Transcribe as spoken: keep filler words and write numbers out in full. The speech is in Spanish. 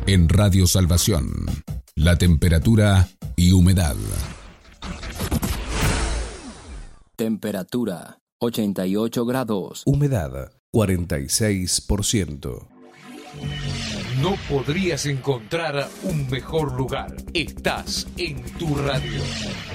En Radio Salvación, la temperatura y humedad. Temperatura ochenta y ocho grados. Humedad cuarenta y seis por ciento. No podrías encontrar un mejor lugar. Estás en tu radio.